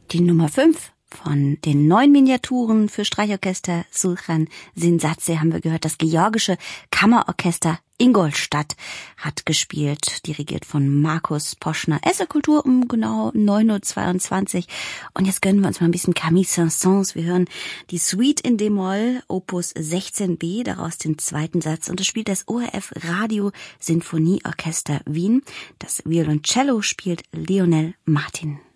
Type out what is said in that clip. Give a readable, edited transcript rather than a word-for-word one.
Die Nummer 5 von den 9 Miniaturen für Streichorchester Sulchan Sinsatse haben wir gehört. Das georgische Kammerorchester Ingolstadt hat gespielt, dirigiert von Markus Poschner. Kultur um genau 9:22 Uhr. Und jetzt gönnen wir uns mal ein bisschen Camille Saint-Saëns. Wir hören die Suite in D-Moll, Opus 16b, daraus den zweiten Satz. Und das spielt das ORF Radio Sinfonieorchester Wien. Das Violoncello spielt Lionel Martin.